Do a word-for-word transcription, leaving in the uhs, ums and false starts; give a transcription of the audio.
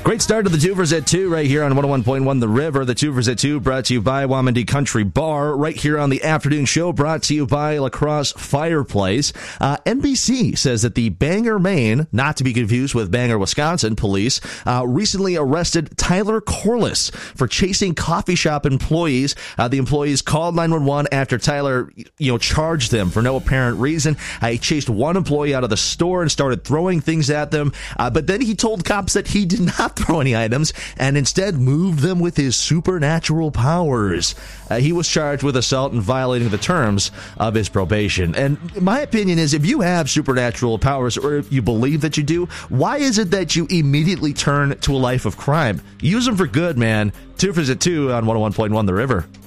Great start to the Twofer's at two right here on one oh one point one The River. The Twofer's at two brought to you by Wamandee Country Bar right here on the afternoon show, brought to you by La Crosse Fireplace. Uh, N B C says that the Bangor, Maine, not to be confused with Bangor, Wisconsin, police uh, recently arrested Tyler Corliss for chasing coffee shop employees. Uh, the employees called nine one one after Tyler, you know, charged them for no apparent reason. Uh, he chased one employee out of the store and started throwing things at them. Uh, but then he told cops that he did not throw any items and instead moved them with his supernatural powers. Uh, he was charged with assault and violating the terms of his probation. And my opinion is, if you have supernatural powers, or if you believe that you do, why is it that you immediately turn to a life of crime? Use them for good, man. Twofer's at two on one oh one point one The River.